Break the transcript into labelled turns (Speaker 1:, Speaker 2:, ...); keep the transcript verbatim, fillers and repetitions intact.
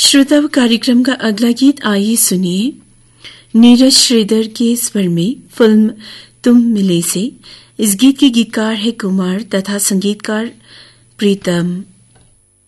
Speaker 1: श्रोताओं, कार्यक्रम का अगला गीत आइए सुनिए। नीरज श्रीधर के स्वर में फिल्म तुम मिले से। इस गीत के गीतकार है कुमार तथा संगीतकार प्रीतम।